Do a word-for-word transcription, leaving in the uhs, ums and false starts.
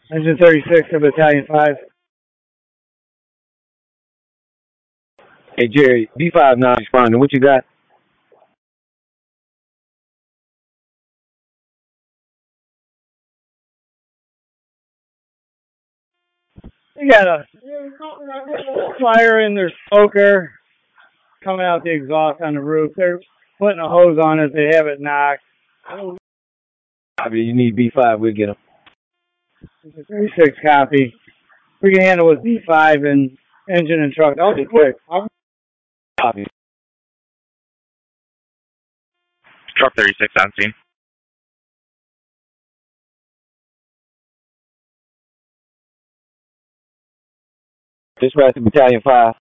Engine thirty-six of Battalion five. Hey, Jerry, B five not responding. What you got? You got a fire in their smoker coming out the exhaust on the roof. They're putting a hose on it. They have it knocked. I mean, you need B five. We'll get them. thirty-six copy. We can handle with B five and engine and truck. I'll be quick. Copy. Truck thirty-six on scene. Dispatch to Battalion five.